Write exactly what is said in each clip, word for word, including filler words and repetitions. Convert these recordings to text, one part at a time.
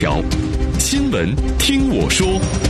条新闻听我说。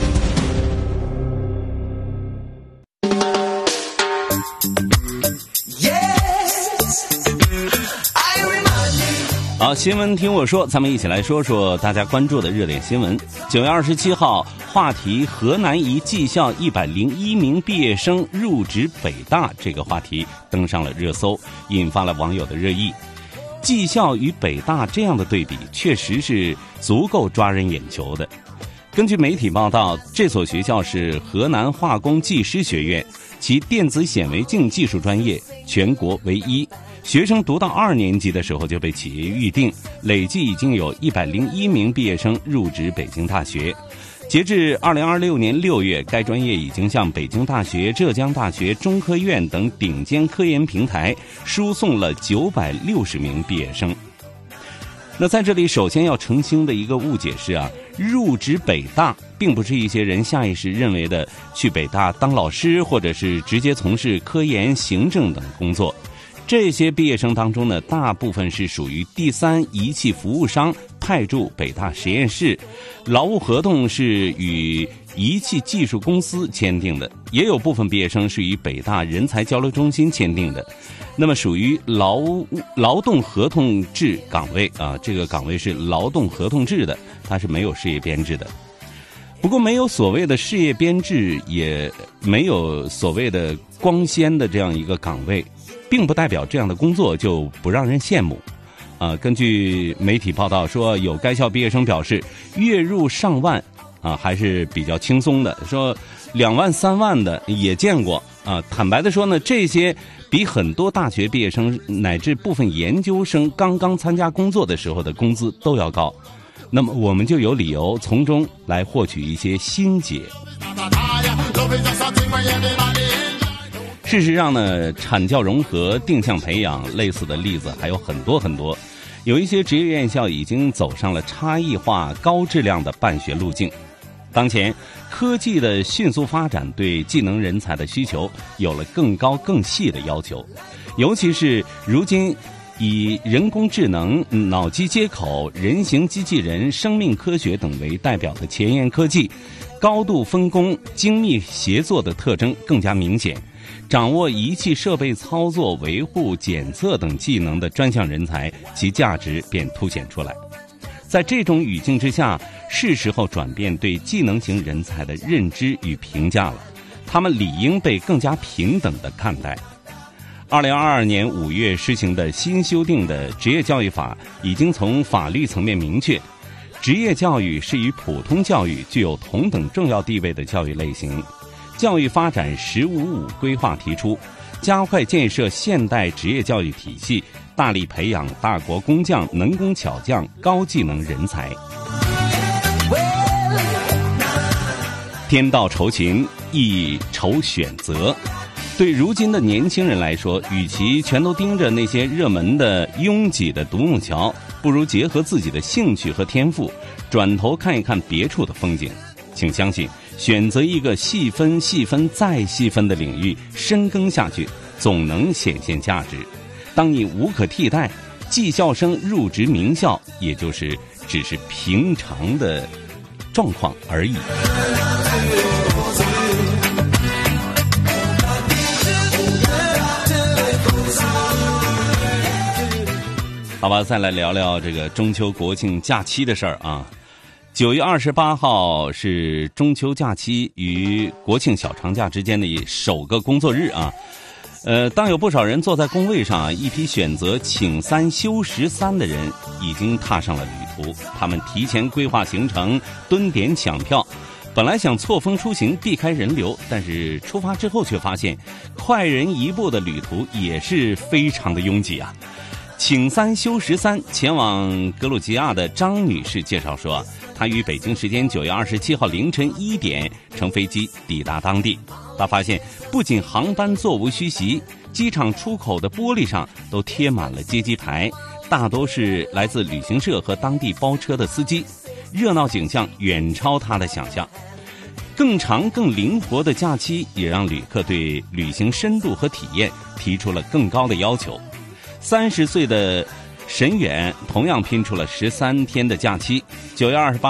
好，新闻听我说，咱们一起来说说大家关注的热点新闻。九月二十七号，话题河南一技校一百零一名毕业生入职北大这个话题登上了热搜，引发了网友的热议。技校与北大这样的对比，确实是足够抓人眼球的。根据媒体报道，这所学校是河南化工技师学院，其电子显微镜技术专业全国唯一。学生读到二年级的时候就被企业预定，累计已经有一百零一名毕业生入职北京大学。截至二零二六年六月，该专业已经向北京大学、浙江大学、中科院等顶尖科研平台输送了九百六十名毕业生。那在这里，首先要澄清的一个误解是啊，入职北大并不是一些人下意识认为的去北大当老师，或者是直接从事科研、行政等工作。这些毕业生当中呢，大部分是属于第三仪器服务商派驻北大实验室，劳务合同是与仪器技术公司签订的，也有部分毕业生是与北大人才交流中心签订的。那么属于劳劳动合同制岗位啊，这个岗位是劳动合同制的，它是没有事业编制的。不过没有所谓的事业编制，也没有所谓的光鲜的这样一个岗位，并不代表这样的工作就不让人羡慕。啊，根据媒体报道说，有该校毕业生表示，月入上万啊还是比较轻松的，说两万三万的也见过啊。坦白的说呢，这些比很多大学毕业生乃至部分研究生刚刚参加工作的时候的工资都要高。那么我们就有理由从中来获取一些心结。事实上呢，产教融合、定向培养类似的例子还有很多很多。有一些职业院校已经走上了差异化、高质量的办学路径。当前科技的迅速发展，对技能人才的需求有了更高更细的要求，尤其是如今以人工智能、脑机接口、人形机器人、生命科学等为代表的前沿科技，高度分工、精密协作的特征更加明显。掌握仪器设备操作、维护、检测等技能的专项人才，其价值便凸显出来。在这种语境之下，是时候转变对技能型人才的认知与评价了，他们理应被更加平等地看待。二零二二年五月施行的新修订的职业教育法已经从法律层面明确，职业教育是与普通教育具有同等重要地位的教育类型。教育发展“十五五”规划提出，加快建设现代职业教育体系，大力培养大国工匠、能工巧匠、高技能人才。天道酬勤，亦酬选择。对如今的年轻人来说，与其全都盯着那些热门的、拥挤的独木桥，不如结合自己的兴趣和天赋，转头看一看别处的风景。请相信，选择一个细分、细分再细分的领域，深耕下去，总能显现价值。当你无可替代，技校生入职名校，也就是只是平常的状况而已。好吧，再来聊聊这个中秋国庆假期的事儿啊。九月二十八号是中秋假期与国庆小长假之间的首个工作日啊。呃，当有不少人坐在工位上啊，一批选择请三休十三的人已经踏上了旅途。他们提前规划行程，蹲点抢票。本来想错峰出行，避开人流，但是出发之后却发现，快人一步的旅途也是非常的拥挤啊。请三休十三前往格鲁吉亚的张女士介绍说，她于北京时间九月二十七号凌晨一点乘飞机抵达当地。她发现，不仅航班座无虚席，机场出口的玻璃上都贴满了接机牌，大多是来自旅行社和当地包车的司机，热闹景象远超她的想象。更长更灵活的假期也让旅客对旅行深度和体验提出了更高的要求。三十岁的沈远同样拼出了十三天的假期。九月二十八